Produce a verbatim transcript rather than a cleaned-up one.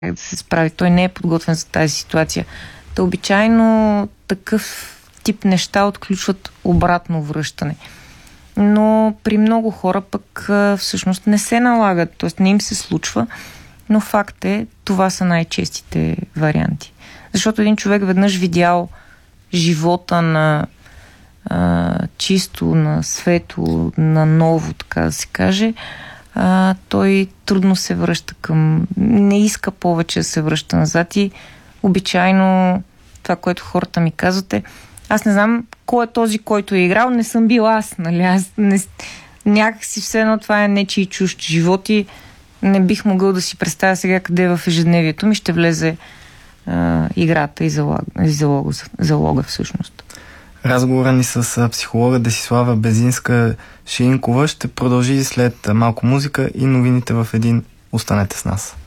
да се справи. Той не е подготвен за тази ситуация. Та обичайно такъв тип неща отключват обратно връщане. Но при много хора пък всъщност не се налагат, т.е. не им се случва, но факт е, това са най-честите варианти. Защото един човек веднъж видял живота на а, чисто, на светло, на ново, така да се каже, а, той трудно се връща към... Не иска повече да се връща назад и обичайно това, което хората ми казват е: аз не знам кой е този, който е играл, не съм бил аз, нали? Аз не... някакси все едно това е нечий чужд живот и не бих могъл да си представя сега къде в ежедневието ми ще влезе а, играта и залога, и залога, залога всъщност. Разговора ни с психолога Десислава Безинска-Ширинкова ще продължи след малко музика и новините в един. Останете с нас.